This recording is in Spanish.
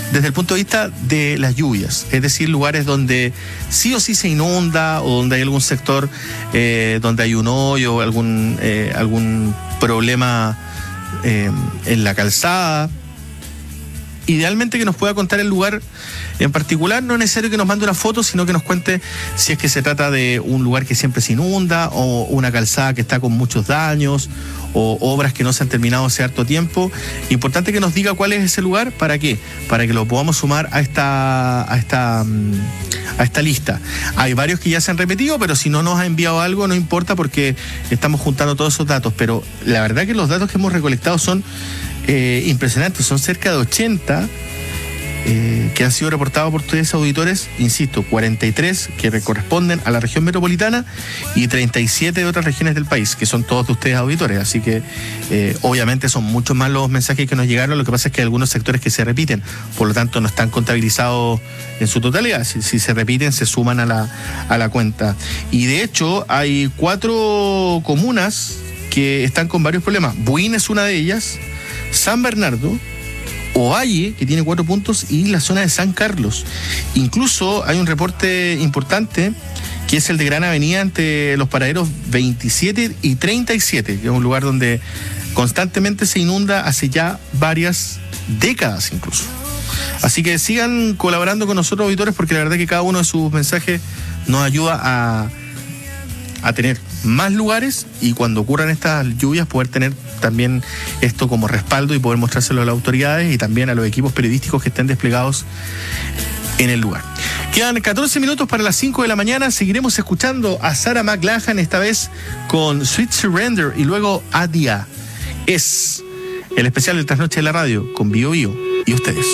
desde el punto de vista de las lluvias, es decir, lugares donde sí o sí se inunda o donde hay algún sector donde hay un hoyo o algún problema en la calzada. Idealmente que nos pueda contar el lugar en particular, no es necesario que nos mande una foto, sino que nos cuente si es que se trata de un lugar que siempre se inunda o una calzada que está con muchos daños o obras que no se han terminado hace harto tiempo. Importante que nos diga cuál es ese lugar. ¿Para qué? Para que lo podamos sumar a esta lista. Hay varios que ya se han repetido, pero si no nos ha enviado algo no importa porque estamos juntando todos esos datos, pero la verdad que los datos que hemos recolectado son impresionantes, son cerca de 80 que han sido reportados por ustedes auditores, insisto, 43 que corresponden a la región metropolitana y 37 de otras regiones del país, que son todos de ustedes auditores, así que obviamente son muchos más los mensajes que nos llegaron. Lo que pasa es que hay algunos sectores que se repiten, por lo tanto no están contabilizados en su totalidad. Si se repiten, se suman a la cuenta. Y de hecho hay 4 comunas que están con varios problemas. Buin es una de ellas, San Bernardo, Ovalle, que tiene 4 puntos, y la zona de San Carlos. Incluso hay un reporte importante que es el de Gran Avenida entre los paraderos 27 y 37, que es un lugar donde constantemente se inunda hace ya varias décadas incluso. Así que sigan colaborando con nosotros, auditores, porque la verdad que cada uno de sus mensajes nos ayuda a tener más lugares y cuando ocurran estas lluvias poder tener también esto como respaldo y poder mostrárselo a las autoridades y también a los equipos periodísticos que estén desplegados en el lugar. Quedan 14 minutos para las 5 de la mañana. Seguiremos escuchando a Sarah McLachlan, esta vez con Sweet Surrender y luego Adia. Es el especial del Trasnoche de la Radio con Bio Bio y ustedes.